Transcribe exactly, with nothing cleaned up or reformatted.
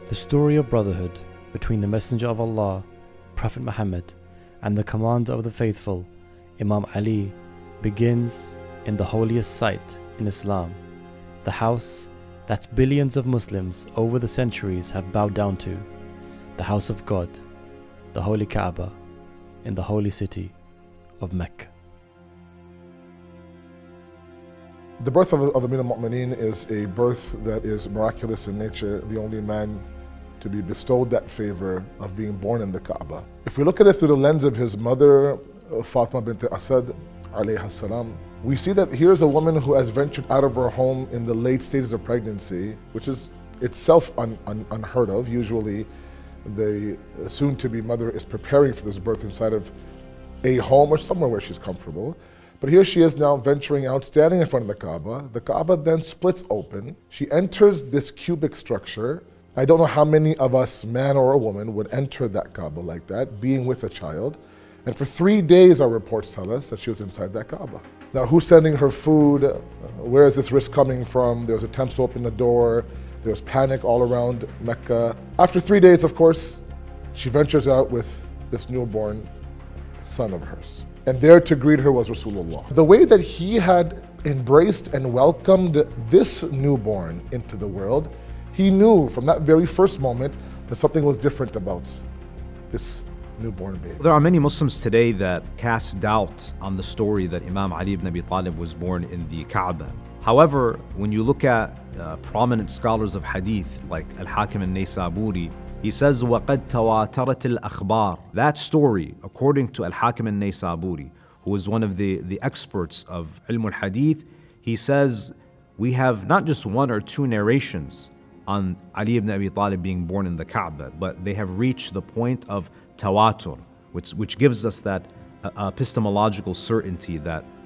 The story of brotherhood between the Messenger of Allah, Prophet Muhammad, and the Commander of the Faithful, Imam Ali, begins in the holiest site in Islam, the house that billions of Muslims over the centuries have bowed down to, the house of God, the Holy Kaaba, in the holy city of Mecca. The birth of, of Amir al-Mu'mineen is a birth that is miraculous in nature, the only man to be bestowed that favor of being born in the Kaaba. If we look at it through the lens of his mother, Fatima bint Asad, alayha salam, we see that here's a woman who has ventured out of her home in the late stages of pregnancy, which is itself un, un, unheard of. Usually the soon-to-be mother is preparing for this birth inside of a home or somewhere where she's comfortable. But here she is now venturing out, standing in front of the Kaaba. The Kaaba then splits open. She enters this cubic structure. I don't know how many of us, man or a woman, would enter that Kaaba like that, being with a child. And for three days, our reports tell us that she was inside that Kaaba. Now, who's sending her food? Where is this risk coming from? There's attempts to open the door. There's panic all around Mecca. After three days, of course, she ventures out with this newborn son of hers. And there to greet her was Rasulullah. The way that he had embraced and welcomed this newborn into the world, he knew from that very first moment that something was different about this newborn baby. There are many Muslims today that cast doubt on the story that Imam Ali ibn Abi Talib was born in the Kaaba. However, when you look at uh, prominent scholars of hadith like Al-Hakim al-Naysaburi, he says, وَقَدْ تَوَاتَرَتِ الْأَخْبَارِ. That story, according to Al-Hakim al-Naysaburi, who is one of the, the experts of Ilm al-Hadith, he says, we have not just one or two narrations on Ali ibn Abi Talib being born in the Kaaba, but they have reached the point of tawatur, which, which gives us that uh, epistemological certainty that